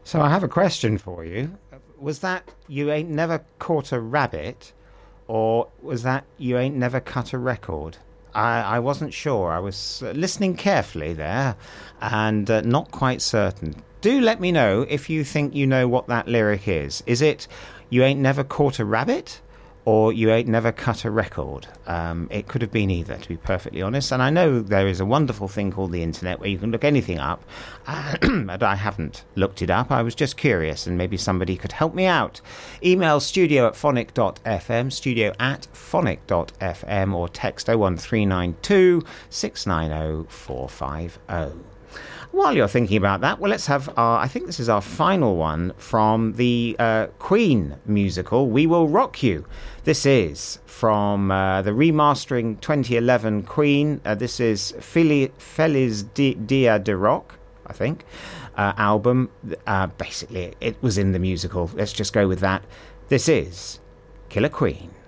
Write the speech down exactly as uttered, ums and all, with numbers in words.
So I have a question for you. Was that you ain't never caught a rabbit, or was that you ain't never cut a record? I, I wasn't sure. I was uh, listening carefully there and uh, not quite certain. Do let me know if you think you know what that lyric is. Is it you ain't never caught a rabbit, or you ain't never cut a record? Um, it could have been either, to be perfectly honest. And I know there is a wonderful thing called the internet where you can look anything up, but I haven't looked it up. I was just curious, and maybe somebody could help me out. Email studio at phonic dot f m, studio at phonic dot f m, or text oh one three nine two, six nine oh, four five oh. While you're thinking about that, well, let's have our, I think this is our final one from the uh, Queen musical, We Will Rock You. This is from uh, the remastering twenty eleven Queen. Uh, this is Feli- Feliz Di- Dia de Rock, I think, uh, album. Uh, basically, it was in the musical. Let's just go with that. This is Killer Queen.